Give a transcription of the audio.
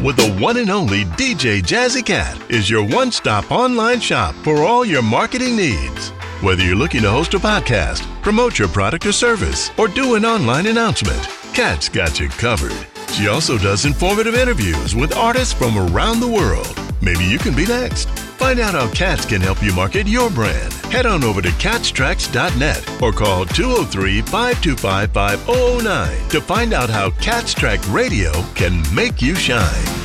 with the one and only DJ Jazzy Cat is your one-stop online shop for all your marketing needs. Whether you're looking to host a podcast, promote your product or service, or do an online announcement, Cat's got you covered. She also does informative interviews with artists from around the world. Maybe you can be next. Find out how Cats can help you market your brand. Head on over to catstracks.net or call 203-525-5009 to find out how Cats Track Radio can make you shine.